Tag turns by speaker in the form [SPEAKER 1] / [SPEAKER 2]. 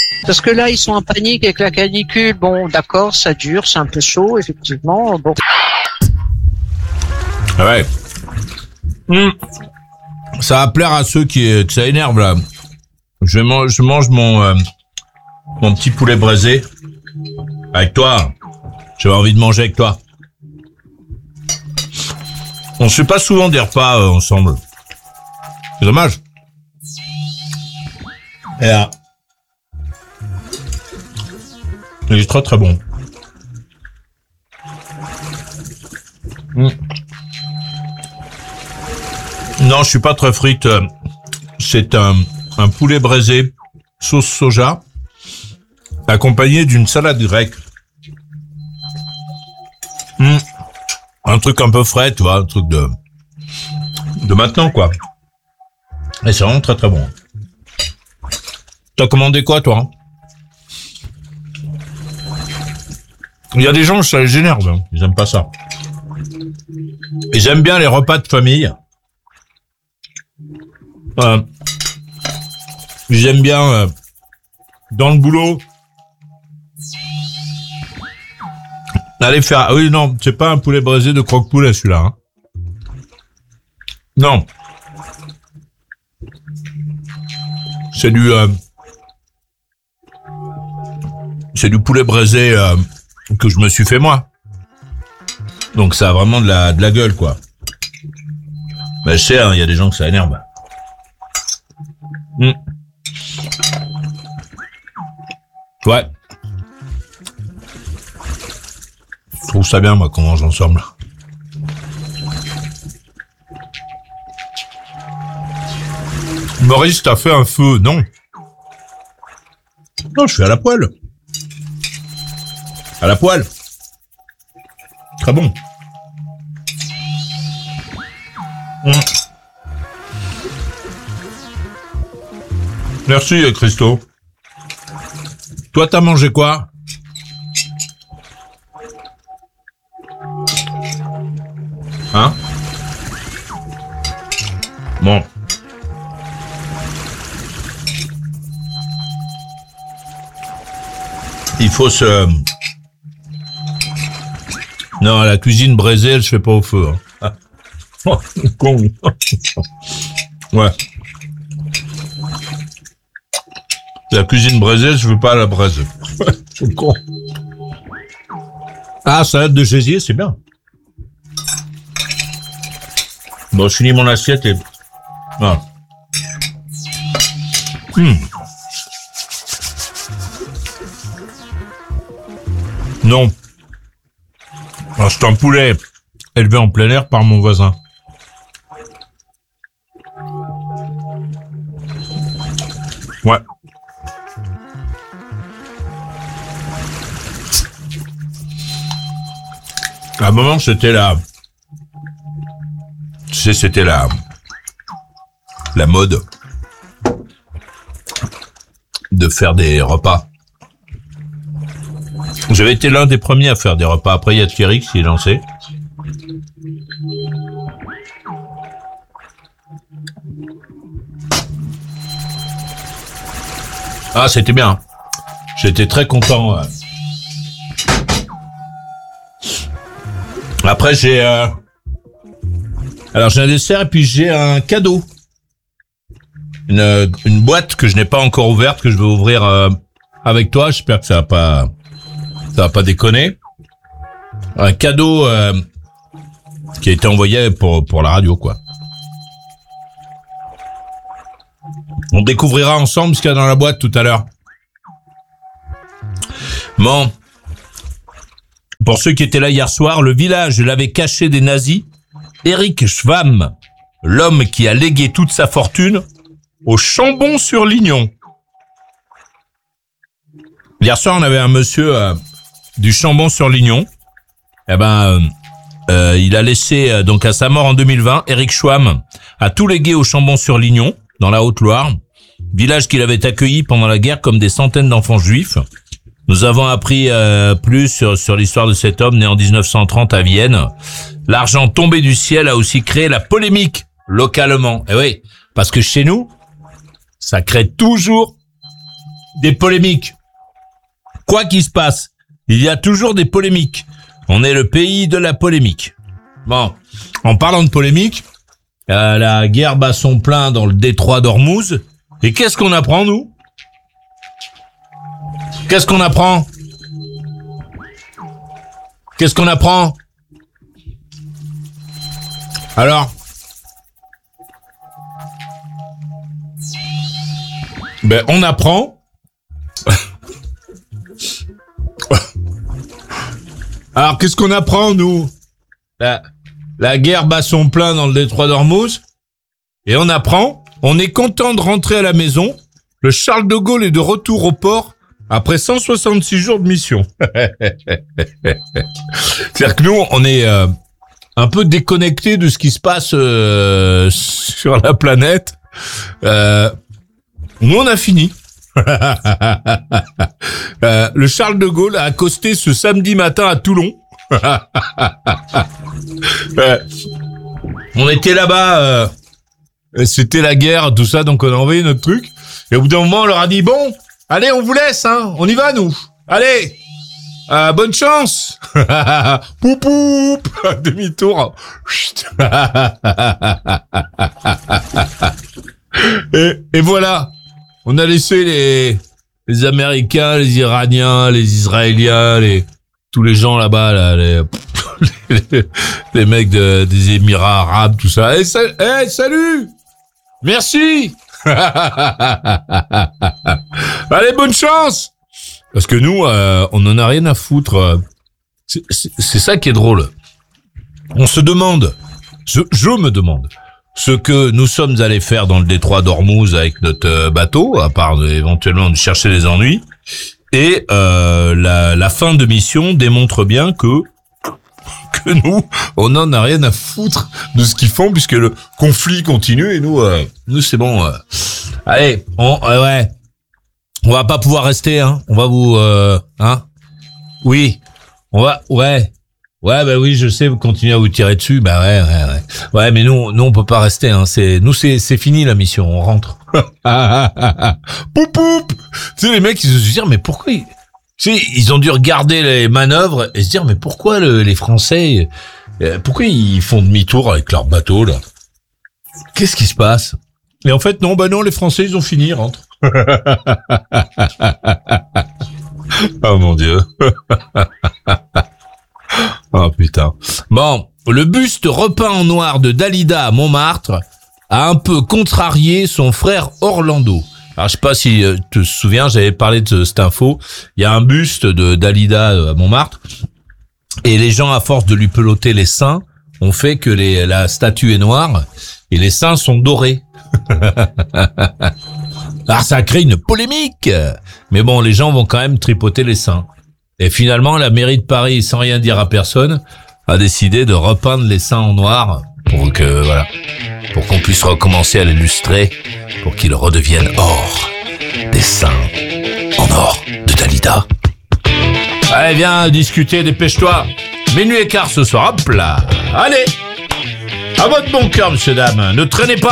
[SPEAKER 1] Parce que là, ils sont en panique avec la canicule. Bon, d'accord, ça dure, c'est un peu chaud, effectivement. Bon.
[SPEAKER 2] Ouais. Ça va plaire à ceux que ça énerve, là. Je mange mon petit poulet braisé. Avec toi. J'avais envie de manger avec toi. On se fait pas souvent des repas ensemble. C'est dommage. Et là. Il est très très bon. Non, je suis pas très frite. C'est un poulet braisé, sauce soja, accompagné d'une salade grecque. Un truc un peu frais, tu vois, un truc de maintenant, quoi. Et c'est vraiment très très bon. T'as commandé quoi, toi? Il y a des gens, ça les énerve, hein. Ils aiment pas ça. Ils aiment bien les repas de famille. J'aime bien dans le boulot. Allez faire. Ah oui, non, c'est pas un poulet braisé de croque-poulet celui-là. Hein. Non. C'est du poulet braisé que je me suis fait moi. Donc ça a vraiment de la gueule, quoi. Ben, je sais, hein, y a des gens que ça énerve. Ouais. Je trouve ça bien, moi, qu'on mange ensemble. Maurice, t'as fait un feu, non? Non, je suis à la poêle. À la poêle. Très bon. Merci, Christo. Toi, t'as mangé quoi? Hein? Bon. Il faut se... Non, la cuisine braisée, elle se fait pas au feu. Hein. Oh, con. Ouais. La cuisine braisée, je veux pas la braise. C'est con. Ah, salade de gésier, c'est bien. Bon, je finis mon assiette et... Ah. Non. Alors, c'est un poulet élevé en plein air par mon voisin. Ouais. À un moment, c'était la... Tu sais, c'était la mode de faire des repas. J'avais été l'un des premiers à faire des repas. Après, il y a Thierry qui est lancé. Ah, c'était bien. J'étais très content. Après, j'ai un dessert et puis j'ai un cadeau. Une boîte que je n'ai pas encore ouverte, que je vais ouvrir avec toi. J'espère que ça va pas déconner. Un cadeau qui a été envoyé pour la radio, quoi. On découvrira ensemble ce qu'il y a dans la boîte tout à l'heure. Bon. Pour ceux qui étaient là hier soir, le village l'avait caché des nazis. Eric Schwamm, l'homme qui a légué toute sa fortune au Chambon-sur-Lignon. Hier soir, on avait un monsieur du Chambon-sur-Lignon. Eh ben, il a laissé, donc à sa mort en 2020, Eric Schwamm a tout légué au Chambon-sur-Lignon, dans la Haute-Loire, village qu'il avait accueilli pendant la guerre comme des centaines d'enfants juifs. Nous avons appris plus sur l'histoire de cet homme né en 1930 à Vienne. L'argent tombé du ciel a aussi créé la polémique localement. Eh oui, parce que chez nous, ça crée toujours des polémiques. Quoi qu'il se passe, il y a toujours des polémiques. On est le pays de la polémique. Bon, en parlant de polémique, la guerre bat son plein dans le détroit d'Ormuz. Et qu'est-ce qu'on apprend, nous? Qu'est-ce qu'on apprend? Qu'est-ce qu'on apprend? Alors, ben, on apprend. Alors, qu'est-ce qu'on apprend, nous? La guerre bat son plein dans le détroit d'Ormuz. Et on apprend, on est content de rentrer à la maison. Le Charles de Gaulle est de retour au port après 166 jours de mission. C'est-à-dire que nous, on est un peu déconnectés de ce qui se passe sur la planète. Nous, on a fini. Le Charles de Gaulle a accosté ce samedi matin à Toulon. On était là-bas, c'était la guerre, tout ça, donc on a envoyé notre truc. Et au bout d'un moment, on leur a dit, bon, allez, on vous laisse, hein, on y va, nous. Allez, bonne chance. Poup, poup, demi-tour. Et voilà, on a laissé les Américains, les Iraniens, les Israéliens, tous les gens là-bas, là, les mecs des Émirats arabes, tout ça. Salut! Merci! Allez, bonne chance! Parce que nous, on en a rien à foutre. C'est ça qui est drôle. On se demande, je me demande, ce que nous sommes allés faire dans le détroit d'Ormuz avec notre bateau, à part éventuellement de chercher les ennuis. Et la fin de mission démontre bien que nous, on n'en a rien à foutre de ce qu'ils font, puisque le conflit continue, et nous c'est bon. Allez, on va pas pouvoir rester, hein. On va vous, oui, on va, ouais, bah oui, je sais, vous continuez à vous tirer dessus, bah ouais, mais nous, on peut pas rester, hein. C'est fini la mission, on rentre. Poup poup. Tu sais, les mecs, ils se disent, mais pourquoi ils ont dû regarder les manœuvres et se dire, mais pourquoi les Français, pourquoi ils font demi-tour avec leur bateau, là? Qu'est-ce qui se passe? Et en fait, non, les Français, ils ont fini, ils rentrent. Oh mon Dieu. Oh putain. Bon, le buste repeint en noir de Dalida à Montmartre a un peu contrarié son frère Orlando. Alors, je sais pas si tu te souviens, j'avais parlé de cette info. Il y a un buste de Dalida à Montmartre. Et les gens, à force de lui peloter les seins, ont fait que la statue est noire et les seins sont dorés. Alors, ça crée une polémique. Mais bon, les gens vont quand même tripoter les seins. Et finalement, la mairie de Paris, sans rien dire à personne, a décidé de repeindre les seins en noir pour qu'on puisse recommencer à l'illustrer, pour qu'il redevienne or. Des seins en or de Dalida. Allez, viens discuter, dépêche-toi. Minuit et quart ce soir, hop là. Allez, à votre bon cœur, monsieur, dame. Ne traînez pas.